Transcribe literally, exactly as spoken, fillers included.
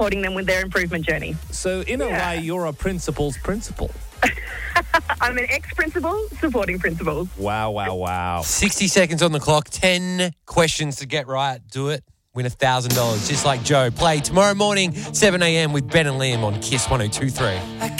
supporting them with their improvement journey. So, in Yeah. a way, you're a principal's principal. I'm an ex-principal supporting principals. Wow, wow, wow. sixty seconds on the clock, ten questions to get right. Do it. Win one thousand dollars, just like Joe. Play tomorrow morning, seven a.m. with Ben and Liam on Kiss one oh two three.